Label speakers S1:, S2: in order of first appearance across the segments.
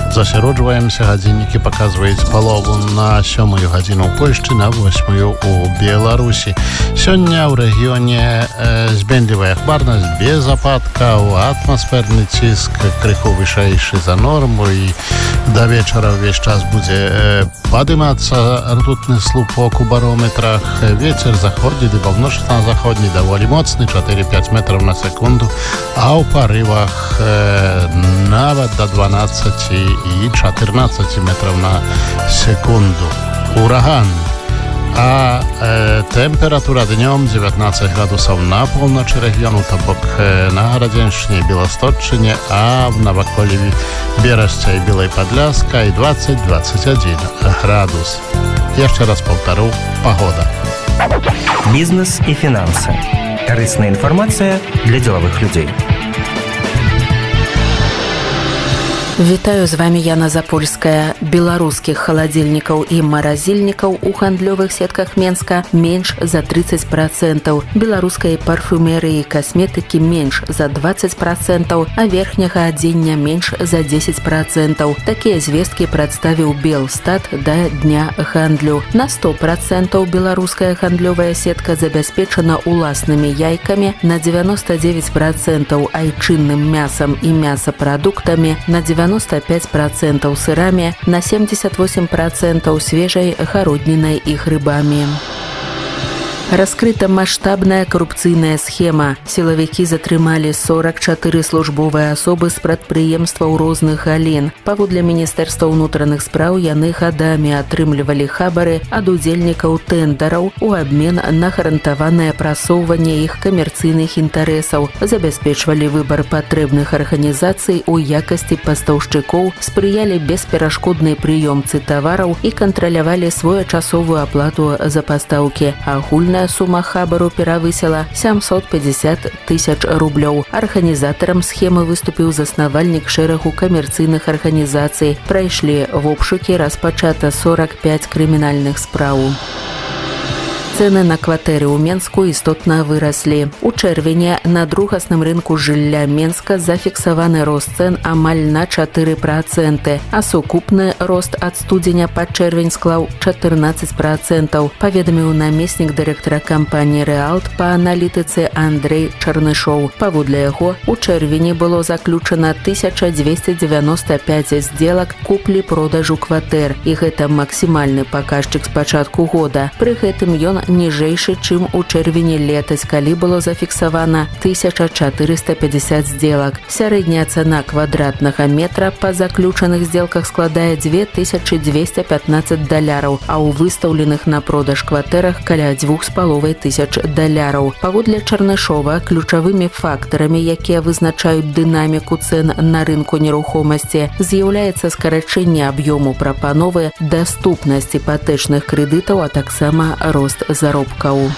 S1: Засяроджваемся, гадзіннікі паказваюць палову на 7 гадзіну ў Польшчы, на 8 у Беларусі. Сёння ў рэгіёне збенлівая хмарнасць без ападкаў, атмасферны ціск крыху вышэйшы за норму, і да вечара ўвесь час будзе падымацца ртутны слупок у барометрах. Вецер заходні ды паўночна-заходні даволі моцны, 4-5 метров на секунду, а ў парывах нават до 12 и 14 метров на секунду. Ураган. А температура днем 19 градусов на полночи региону, то бок на Городенщине, Белосточине, а в Новоколеве, Бережце и Белой Подляска и 20-21 градус. Еще раз повторю, погода.
S2: Бизнес и финансы. Корыстная информация для деловых людей.
S3: Вітаю, з вами Яна Запольская. Беларускіх халадзільнікаў і маразільнікаў у гандлёвых сетках Менска менш за 30%, беларускай парфумерыі і касметыкі менш за 20%, а верхняга адзення менш за 10%. Такія звесткі прадставіў Белстат да дня гандлю. На 100% беларуская гандлёвая сетка забяспечана уласнымі яйкамі, на 99% айчынным мясам і мясапрадуктамі, на 95% сырами, на 78% свежей гароднінай і грыбамі. Раскрыта маштабная карупцыйная схема. Сілавікі затрымалі 44 службовыя асобы з прадпрыемстваў розных галін. Паводле Міністэрства ўнутраных спраў яны гадамі атрымлівалі хабары ад удзельнікаў тэндараў у абмен на гарантаванае прасоўванне іх камерцыйных інтарэсаў, забяспечвалі выбар патрэбных арганізацый у якасці пастаўшчыкоў, спрыялі бесперашкоднай прыёмцы тавараў і кантралявалі своечасовую аплату за пастаўкі. Агульная сума хабару перавысіла 750 тысяч рублёў. Арганізатарам схемы выступіў заснавальнік шэрагу камерцыйных арганізацый. Прайшлі вобшукі, распачата 45 крымінальных спраў. Цэны на кватэры ў Менску істотна выраслі. У чэрвені на другасным рынку жылля Менска зафіксаваны рост цэн амаль на 4%, а сукупны рост ад студзеня па чэрвень склаў 14%, паведаміў намеснік дырэктара кампаніі «Рэалт» па аналітыцы Андрэй Чарнышоў. Паводле яго, у чэрвені было заключана 1295 здзелак куплі-продажу кватэр, і гэта максімальны паказчык з пачатку года. Пры гэтым ён ніжэйшы, чым у чэрвені летась, калі было зафіксавана 1450 здзелак. Сярэдняя цана квадратнага метра па заключаных здзелках складае $2215, а ў выстаўленых на продаж кватэрах каля $2500. Паводле Чарнышова, ключавымі фактарамі, якія вызначаюць дынаміку цэн на рынку нерухомасці, з'яўляецца скарачэнне аб'ёму прапановы, даступнасць іпатэчных крэдытаў, а таксама рост заробкаў.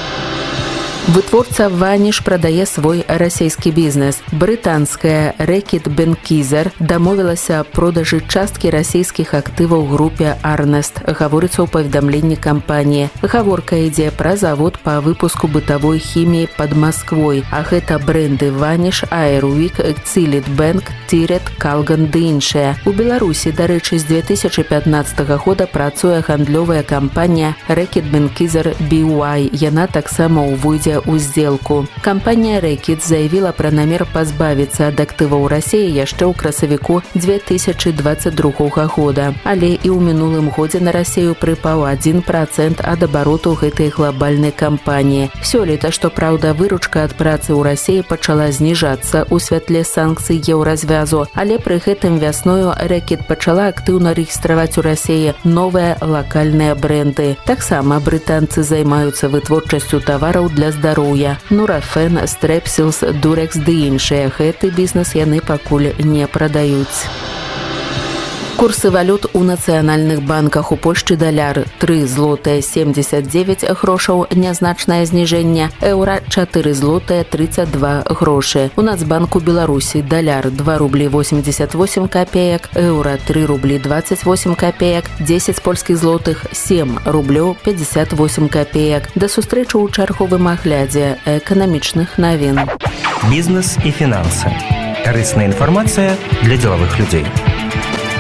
S3: Вытворца «Ваниш» прадае свой расійскі бізнес. Брытанская «Reckitt Benckiser» дамовілася аб продажы часткі расійскіх актываў групе «Арнест», гаворыцца ў паведамленні кампаніі. Гаворка ідзе пра завод па выпуску бытавой хіміі пад Масквой, а гэта брэнды «Ваниш», «Airwick», «Cillit Bank», «Тирет», «Калган» ды іншыя. У Беларусі, дарэчы, з 2015 года працуе гандлёвая кампанія «Reckitt Benckiser BY». Яна таксама ўвойдзе у здзелку. Кампанія «Reckitt» заявіла пра намер пазбавіцца ад актываў Расіі яшчэ ў красавіку 2022 года. Але і ў мінулым годзе на Расію прыпаў 1% ад абароту гэтай глобальнай кампаніі. Сёлета, што праўда, выручка ад працы ў Расіі пачала зніжацца ў святле санкцый еўразвязу, але пры гэтым вясною «Reckitt» пачала актыўна рэгістраваць у Расіі новыя лакальныя брэнды. Таксама брытанцы займаюцца вытворчасцю тавараў для здароўя. Нурафен, Strepsils, Durex ды іншыя. Гэты бізнес яны пакуль не прадаюць. Курсы валют у нацыянальных банках. У Польшчы даляр 3 злотыя 79 грошаў, нязначнае зніжэнне, еўра 4 злотыя 32 грошы. У Нацбанку Беларусі даляр 2 рублі 88 копеек, еўра 3 рублі 28 копеек, 10 польскіх злотых 7 рублёў 58 копеек. Да сустрэчы ў чарговым аглядзе эканамічных навін.
S2: Бізнес і фінансы. Корыстная інфармацыя для деловых людей.